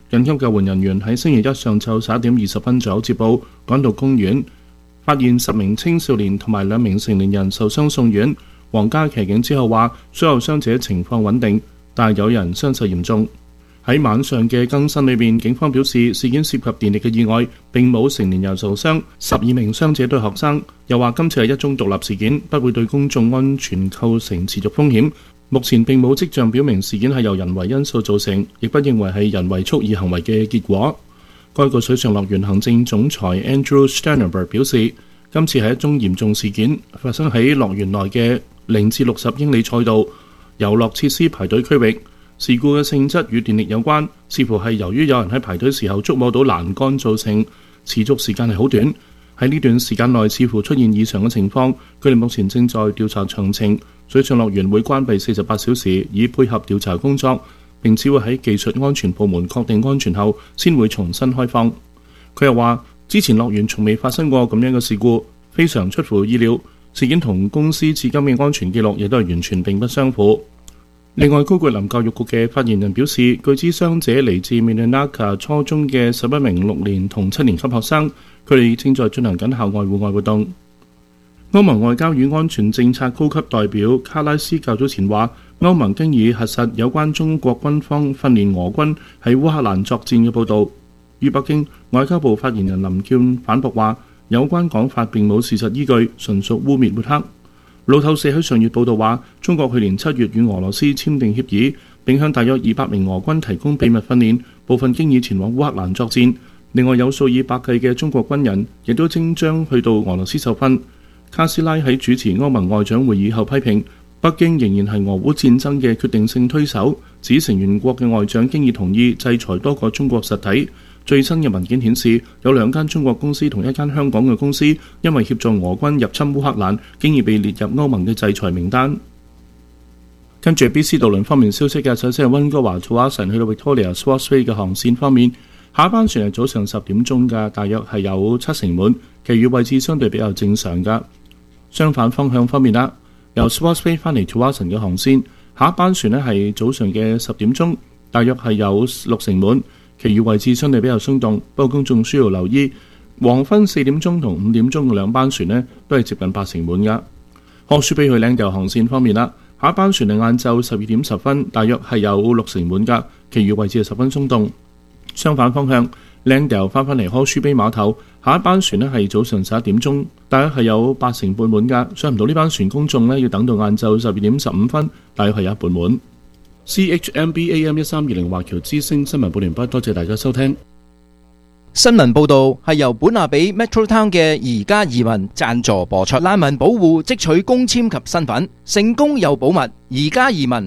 Speaker 23: 緊急救援人員喺星期一上晝11點20分左右接報，趕到公園，發現10名青少年同埋2名成年人受傷送院。皇家騎警之後話，所有傷者情況穩定，但係有人傷勢嚴重。喺晚上嘅更新裏面，警方表示事件涉及電力嘅意外，並冇成年人受傷，12名傷者都係學生。又話今次係一宗獨立事件，不會對公眾安全構成持續風險。目前並冇跡象表明事件係由人為因素造成，亦不認為係人為蓄意行為嘅結果。該個水上樂園行政總裁 Andrew Sternberg 表示，今次係一宗嚴重事件，發生喺樂園內嘅0至60英里賽道遊樂設施排隊區域。事故嘅性質與電力有關，似乎係由於有人喺排隊時候觸摸到欄杆造成，持續時間係好短。喺呢段時間內似乎出現異常嘅情況，佢哋目前正在調查詳情。水上樂園會關閉48小時，以配合調查工作，並只會喺技術安全部門確定安全後，先會重新開放。佢又話，之前樂園從未發生過咁樣嘅事故，非常出乎意料。事件同公司至今嘅安全記錄亦都係完全並不相符。另外，高桂林教育局嘅發言人表示，據知傷者嚟自 Minnaka 初中嘅11名6年同7年級學生，佢哋正在進行緊校外戶外活動。歐盟外交與安全政策高級代表卡拉斯較早前話，歐盟經已核實有關中國軍方訓練俄軍喺烏克蘭作戰嘅報導。於北京，外交部發言人林健反駁話，有關講法並冇事實依據，純屬污蔑抹黑。路透社喺上月報導話，中國去年7月與俄羅斯簽訂協議，並向大約200名俄軍提供秘密訓練，部分經已前往烏克蘭作戰。另外有數以百計嘅中國軍人亦都正將去到俄羅斯受訓。卡斯拉喺主持歐盟外長會議後批評，北京仍然係俄烏戰爭嘅決定性推手，指成員國嘅外長經已同意制裁多個中國實體。最新嘅文件顯示，有2間中國公司同1間香港嘅公司，因為協助俄軍入侵烏克蘭，經已被列入歐盟嘅制裁名單。跟住 BC 渡輪方面消息嘅，首先係溫哥華 Tsawwassen 去到 Victoria Swartz Bay 嘅航線方面，下一班船係早上10點鐘嘅，大約係有7成滿，其餘位置相對比較正常㗎。相反方向方面啦，由 Swartz Bay 翻嚟 Tsawwassen 嘅航線，下一班船呢係早上嘅10點鐘，大約係有6成滿，其餘位置相對比較鬆動。不過公眾需要留意，黃昏4點鐘同5點鐘嘅2班船呢都係接近8成滿㗎。Horseshoe Bay 去Langdale航線方面啦，下一班船係晏晝12點10分，大約係有6成滿㗎，其餘位置係十分鬆動。相反方向，Langdale 翻返嚟 Horseshoe Bay 碼頭，下一班船呢係早上11點鐘，大約係有8成半滿㗎。上唔到呢班船，公眾呢要等到晏晝12點15分，大約係有一半滿。CHMB AM 1320華僑之聲新聞報完畢，多謝大家收聽。
Speaker 2: 新聞報導係由本亞比 Metro Town 嘅宜家移民贊助播出。難民保護即取公簽及身份，成功又保密。宜家移民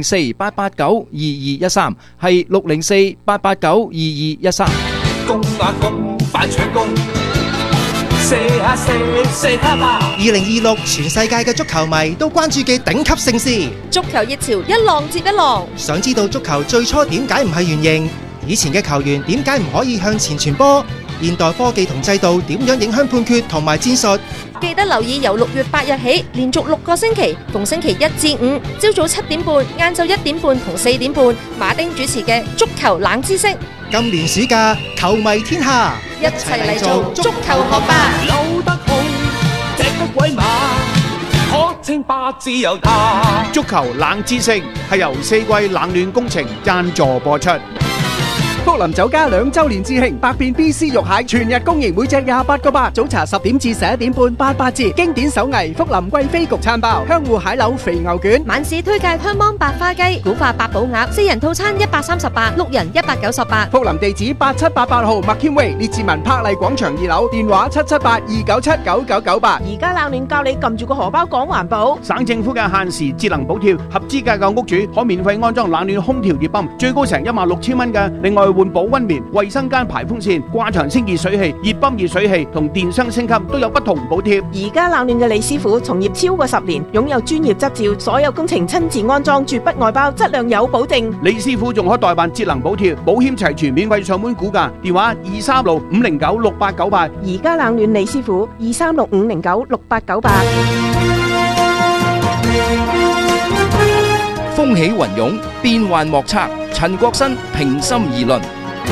Speaker 2: 604-889-2213係604-889-2213。
Speaker 3: 公啊公，快搶工！射下射，射下吧！2026全世界嘅足球迷都關注嘅頂級盛事，
Speaker 4: 足球熱潮一浪接一浪。
Speaker 3: 想知道足球最初點解唔係圓形？以前嘅球員點解唔可以向前傳波？現代科技同制度點樣影響判決同埋戰術？
Speaker 4: 記得留意由6月8日起，連續6個星期，逢星期1至5，朝早7點半、晏晝1點半同4點半，馬丁主持嘅足球冷知識。
Speaker 3: 今年暑假，球迷天下，
Speaker 4: 一齊嚟做足球學霸。
Speaker 3: 扭得好，踢得鬼馬，可稱霸自由他。
Speaker 8: 足球冷知識係由4季冷暖工程贊助播出。
Speaker 1: 福林酒家2週年致慶，百變 BC 肉蟹全日供應，每隻28個8，早茶10點至11點半88折。經典手藝福林貴妃焗餐包，香芋蟹柳肥牛卷，
Speaker 4: 晚市推介香芒白花雞、古法八寶鴨，4人套餐138，6人198。
Speaker 1: 福林地址8788號麥謙威列治文柏麗廣場2樓，電話778-297-9998。
Speaker 20: 而家冷暖教你撳住個荷包講環保。
Speaker 8: 省政府嘅限時節能補貼，合資格嘅屋主可免費安裝冷暖空調熱泵，最高成16000蚊嘅。另外換保溫棉、衛生間排風扇、掛牆升熱水器、熱泵熱水器同電箱升級都有不同補貼。
Speaker 20: 而家冷暖嘅李師傅從業超過10年，擁有專業執照，所有工程親自安裝，絕不外包，質量有保證。
Speaker 8: 李師傅仲可代辦節能補貼，保險齊全，免費上門估價，電話236-509-6898。
Speaker 20: 而家冷暖李師傅236-509-6898。
Speaker 2: 風起雲湧，變幻莫測。陳國新平心而論。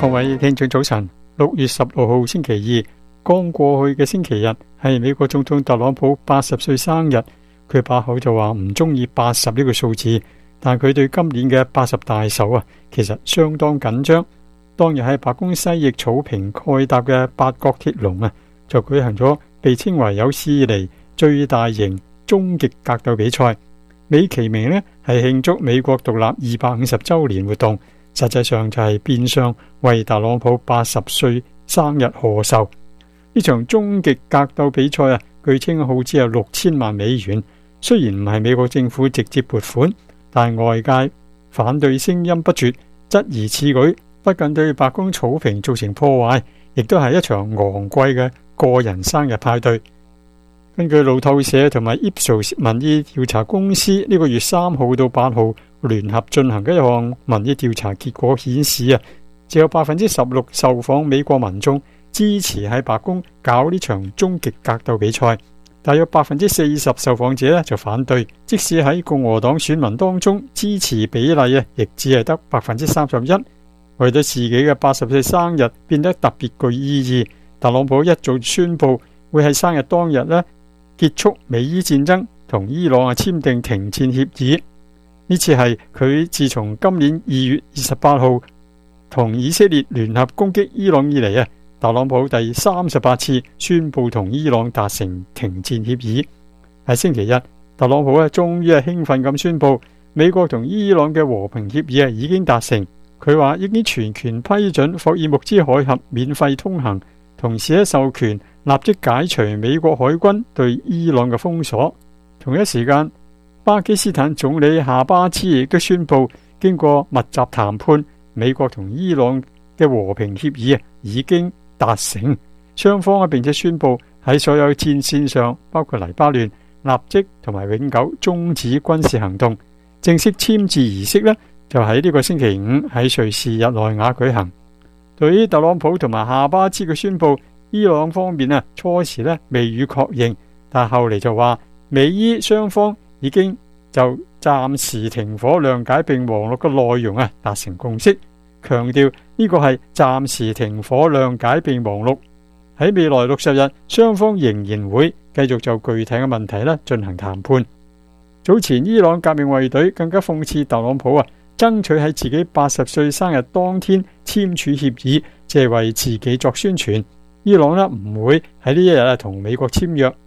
Speaker 16: 各位聽眾早晨，6月16號星期二，剛過去嘅星期日係美國總統特朗普80歲生日。佢把口就話唔中意80呢個數字，但佢對今年嘅80大壽啊，其實相當緊張。當日喺白宮西翼草坪蓋搭嘅八角鐵籠啊，就舉行咗被稱為有史以嚟最大型終極格鬥比賽，美其名呢係慶祝美國獨立250週年活動，實際上就係變相為特朗普80歲生日賀壽。呢場終極格鬥比賽啊，據稱耗資有6000萬美元，雖然唔係美國政府直接撥款，但外界反對聲音不絕，質疑此舉不僅對白宮草坪造成破壞，亦都係一場昂貴嘅個人生日派對。根據路透社同埋 Ipsos 民意調查公司呢個月3號到8號聯合進行嘅一項民意調查結果顯示啊，只有16%受訪美國民眾支持喺白宮搞呢場終極格鬥比賽，大約40%受訪者就反對。即使喺共和黨選民當中，支持比例啊，亦只係得31%。為咗自己嘅80歲生日變得特別具意義，特朗普一早宣布會喺生日當日結束美伊戰爭，同伊朗簽訂停戰協議。呢次係佢自從今年2月28號同以色列聯合攻擊伊朗以嚟特朗普第38次宣布同伊朗達成停戰協議。喺星期日，特朗普終於興奮咁宣布美國同伊朗嘅和平協議已經達成。佢話已經全權批准霍爾木茲海峽免費通行，同時授權立即解除美國海軍對伊朗嘅封鎖。同一時間，巴基斯坦總理夏巴茲亦都宣布，經過密集談判，美國同伊朗嘅和平協議已經達成。雙方並且宣布喺所有戰線上，包括黎巴嫩，立即同埋永久終止軍事行動。正式簽字儀式就喺呢個星期五喺瑞士日內瓦舉行。對於特朗普同埋夏巴茲嘅宣布，伊朗方面初時未予確認，但後嚟就話美伊雙方已經就暫時停火諒解備忘錄嘅內容達成共識，強調呢個係暫時停火諒解備忘錄。喺未來60日，雙方仍然會繼續就具體嘅問題進行談判。早前伊朗革命衛隊更加諷刺特朗普爭取喺自己80歲生日當天簽署協議，即係為自己作宣傳。伊朗唔會喺呢一日同美國簽約，